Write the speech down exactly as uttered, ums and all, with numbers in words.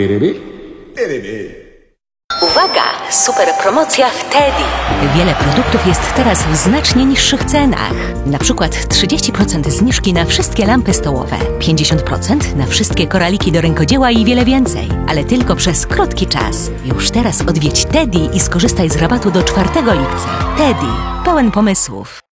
Uwaga! Super promocja w Teddy. Wiele produktów jest teraz w znacznie niższych cenach. Na przykład trzydzieści procent zniżki na wszystkie lampy stołowe, pięćdziesiąt procent na wszystkie koraliki do rękodzieła i wiele więcej. Ale tylko przez krótki czas. Już teraz odwiedź Teddy i skorzystaj z rabatu do czwartego lipca. Teddy. Pełen pomysłów.